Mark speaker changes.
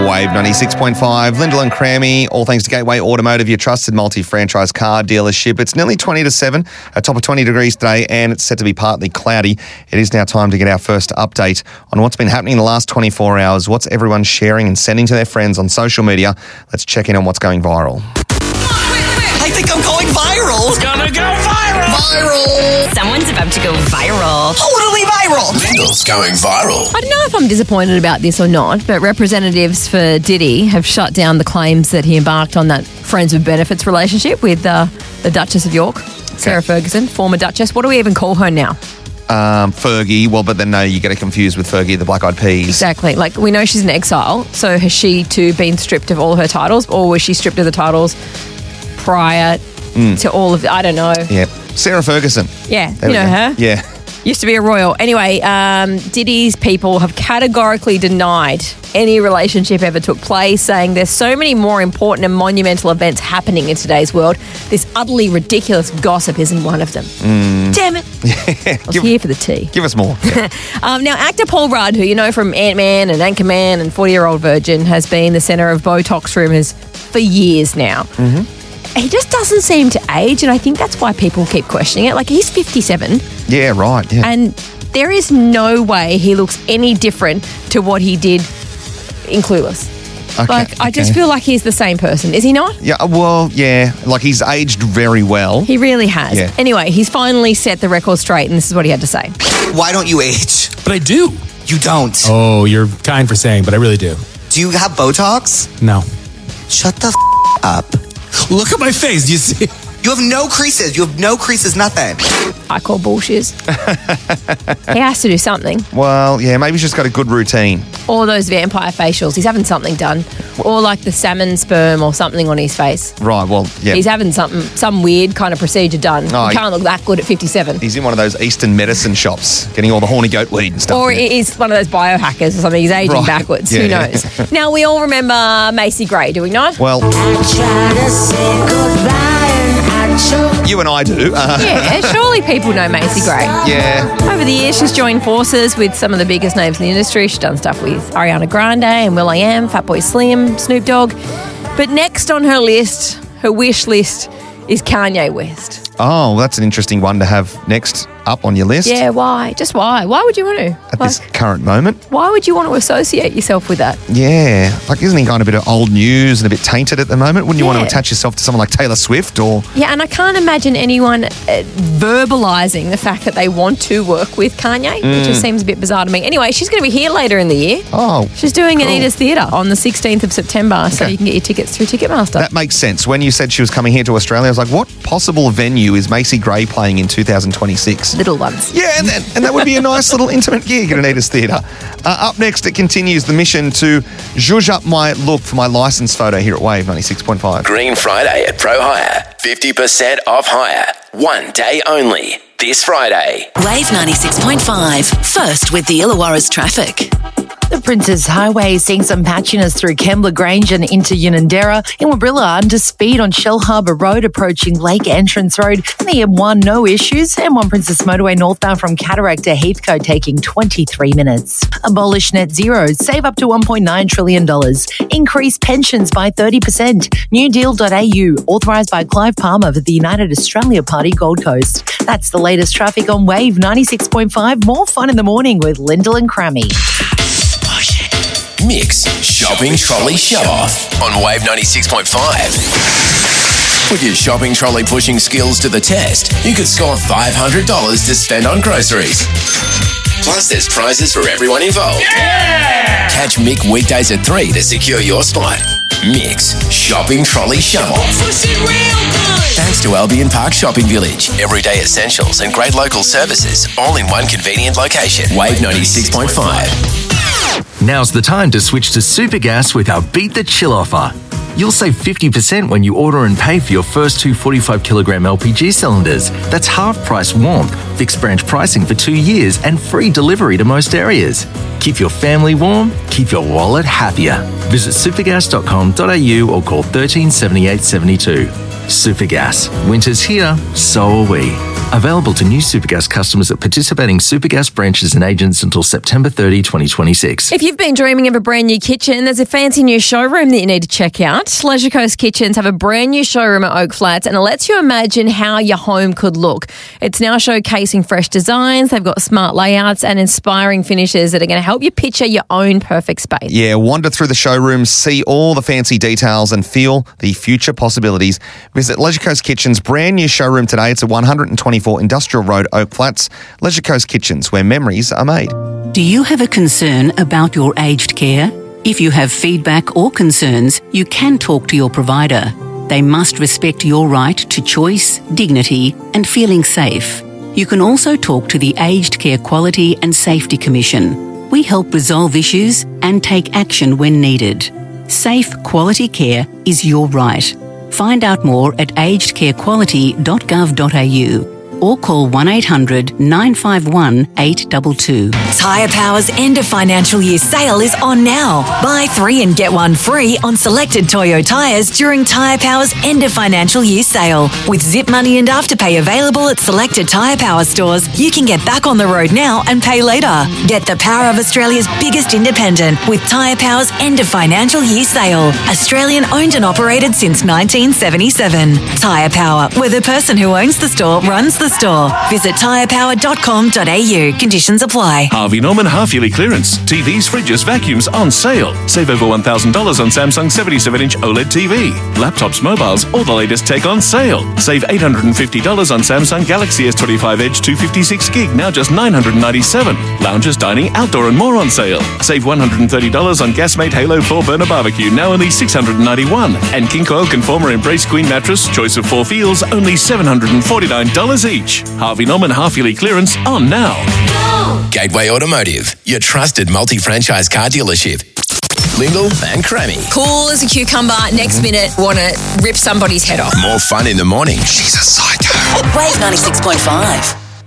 Speaker 1: Wave 96.5. Lyndall and Crammy, all thanks to Gateway Automotive, your trusted multi-franchise car dealership. It's nearly 20 to 7, a top of 20 degrees today, and it's set to be partly cloudy. It is now time to get our first update on what's been happening in the last 24 hours, what's everyone sharing and sending to their friends on social media. Let's check in on what's going viral.
Speaker 2: I think I'm going viral.
Speaker 3: It's gonna go viral.
Speaker 2: Viral.
Speaker 4: Someone's about to go viral.
Speaker 2: Totally viral.
Speaker 3: Lyndall's going viral.
Speaker 5: I don't know if I'm disappointed about this or not, but representatives for Diddy have shut down the claims that he embarked on that friends with benefits relationship with the Duchess of York, Sarah Ferguson, former Duchess. What do we even call her now?
Speaker 1: Fergie. Well, but then no, you get it confused with Fergie, the Black Eyed Peas.
Speaker 5: Exactly. Like, we know she's in exile, so has she too been stripped of all of her titles, or was she stripped of the titles prior to all of I don't know.
Speaker 1: Yeah. Sarah Ferguson.
Speaker 5: Yeah,
Speaker 1: There
Speaker 5: you
Speaker 1: we
Speaker 5: know
Speaker 1: go.
Speaker 5: her.
Speaker 1: Yeah.
Speaker 5: Used to be a royal. Anyway, Diddy's people have categorically denied any relationship ever took place, saying there's so many more important and monumental events happening in today's world. This utterly ridiculous gossip isn't one of them. Damn it. I was here for the tea.
Speaker 1: Give us more. Yeah.
Speaker 5: Now, actor Paul Rudd, who you know from Ant-Man and Anchorman and 40-Year-Old Virgin, has been the centre of Botox rumours for years now. He just doesn't seem to age, and I think that's why people keep questioning it. Like, he's 57.
Speaker 1: Yeah, right. Yeah.
Speaker 5: And there is no way he looks any different to what he did in Clueless. I just feel like he's the same person. Is he not?
Speaker 1: Yeah, well, yeah. Like, he's aged very well.
Speaker 5: He really has.
Speaker 1: Yeah.
Speaker 5: Anyway, he's finally set the record straight, and this is what he had to say.
Speaker 2: Why don't you age?
Speaker 3: But I do.
Speaker 2: You don't.
Speaker 6: Oh, you're kind for saying, but I really do.
Speaker 2: Do you have Botox?
Speaker 6: No.
Speaker 2: Shut the up.
Speaker 6: Look at my face. Do you see?
Speaker 2: You have no creases. You have no creases, nothing.
Speaker 5: I call bullshit. He has to do something.
Speaker 1: Well, yeah, maybe he's just got a good routine.
Speaker 5: Or those vampire facials. He's having something done. Or like the salmon sperm or something on his face.
Speaker 1: Right, well, yeah.
Speaker 5: He's having some weird kind of procedure done.
Speaker 1: Oh,
Speaker 5: He can't look that good at 57.
Speaker 1: He's in one of those Eastern medicine shops, getting all the horny goat weed and stuff.
Speaker 5: Or
Speaker 1: Yeah.
Speaker 5: he's one of those biohackers or something. He's aging
Speaker 1: Right.
Speaker 5: backwards.
Speaker 1: Yeah,
Speaker 5: Who
Speaker 1: yeah.
Speaker 5: knows? Now, we all remember Macy Gray, do we not?
Speaker 1: Well, you and I do.
Speaker 5: Yeah, surely people know Macy Gray.
Speaker 1: Yeah.
Speaker 5: Over the years, she's joined forces with some of the biggest names in the industry. She's done stuff with Ariana Grande and will.i.am, Fatboy Slim, Snoop Dogg. But next on her list, her wish list, is Kanye West.
Speaker 1: Oh, that's an interesting one to have next up on your list.
Speaker 5: Yeah, why? Just why? Why would you want to?
Speaker 1: At this current moment.
Speaker 5: Why would you want to associate yourself with that?
Speaker 1: Yeah. Like, isn't he kind of a bit of old news and a bit tainted at the moment? Wouldn't you want to
Speaker 5: Yeah.
Speaker 1: attach yourself to someone like Taylor Swift or...
Speaker 5: Yeah, and I can't imagine anyone verbalising the fact that they want to work with Kanye. It just seems a bit bizarre to me. Anyway, she's going to be here later in the year.
Speaker 1: Oh,
Speaker 5: She's doing
Speaker 1: cool.
Speaker 5: Anita's Theatre on the 16th of September, so
Speaker 1: Okay.
Speaker 5: you can get your tickets through Ticketmaster.
Speaker 1: That makes sense. When you said she was coming here to Australia, I was like, what possible venue is Macy Gray playing in 2026?
Speaker 5: Little ones.
Speaker 1: Yeah, and that would be a nice little intimate gig at Anita's Theatre. Up next, it continues the mission to zhuzh up my look for my licence photo here at Wave 96.5.
Speaker 3: Green Friday at Pro Hire. 50% off hire. One day only. This Friday.
Speaker 4: Wave 96.5. First with the Illawarra's traffic.
Speaker 7: The Princes Highway is seeing some patchiness through Kembla Grange and into Unanderra. In Wabrilla, under speed on Shell Harbour Road approaching Lake Entrance Road. And the M1, no issues. M1 Princess Motorway northbound from Cataract to Heathcote taking 23 minutes. Abolish net zero, save up to $1.9 trillion. Increase pensions by 30%. Newdeal.au, authorised by Clive Palmer for the United Australia Party Gold Coast. That's the latest traffic on Wave 96.5. More fun in the morning with Lyndall and Crammy.
Speaker 3: Mix Shopping Trolley Show Off on Wave 96.5. Put your shopping trolley pushing skills to the test. You could score $500 to spend on groceries. Plus, there's prizes for everyone involved. Yeah! Catch Mick weekdays at 3 to secure your spot. Mix Shopping Trolley Show Off. Thanks to Albion Park Shopping Village. Everyday essentials and great local services, all in one convenient location. Wave 96.5.
Speaker 8: Now's the time to switch to Supergas with our Beat the Chill offer. You'll save 50% when you order and pay for your first two 45-kilogram LPG cylinders. That's half price warmth, fixed branch pricing for 2 years, and free delivery to most areas. Keep your family warm, keep your wallet happier. Visit supergas.com.au or call 137872. Supergas. Winter's here, so are we. Available to new Supergas customers at participating Supergas branches and agents until September 30, 2026.
Speaker 5: If you've been dreaming of a brand new kitchen, there's a fancy new showroom that you need to check out. Leisure Coast Kitchens have a brand new showroom at Oak Flats, and it lets you imagine how your home could look. It's now showcasing fresh designs. They've got smart layouts and inspiring finishes that are going to help you picture your own perfect space.
Speaker 1: Yeah, wander through the showroom, see all the fancy details and feel the future possibilities. Visit Leisure Coast Kitchens' brand new showroom today. It's at 124 Industrial Road, Oak Flats. Leisure Coast Kitchens, where memories are made.
Speaker 9: Do you have a concern about your aged care? If you have feedback or concerns, you can talk to your provider. They must respect your right to choice, dignity, and feeling safe. You can also talk to the Aged Care Quality and Safety Commission. We help resolve issues and take action when needed. Safe, quality care is your right. Find out more at agedcarequality.gov.au or call 1800 951 822.
Speaker 4: Tyre Power's end of financial year sale is on now. Buy 3 and get 1 free on selected Toyo tyres during Tyre Power's end of financial year sale. With Zip Money and Afterpay available at selected Tyre Power stores, you can get back on the road now and pay later. Get the power of Australia's biggest independent with Tyre Power's end of financial year sale. Australian owned and operated since 1977. Tyre Power, where the person who owns the store runs the store. Visit tyrepower.com.au. Conditions apply.
Speaker 10: Harvey Norman half-yearly clearance. TVs, fridges, vacuums on sale. Save over $1,000 on Samsung 77-inch OLED TV. Laptops, mobiles, all the latest tech on sale. Save $850 on Samsung Galaxy S25 Edge 256 gig, now just $997. Lounges, dining, outdoor and more on sale. Save $130 on Gasmate Halo 4-burner barbecue, now only $691. And King Coil Conformer Embrace Queen mattress, choice of 4 feels, only $749 each. Harvey Norman half-yearly clearance on now.
Speaker 3: Gateway Automotive, your trusted multi-franchise car dealership. Lindell and Crammy.
Speaker 5: Cool as a cucumber. Next minute, want to rip somebody's head off.
Speaker 3: More fun in the morning.
Speaker 4: Wave 96.5.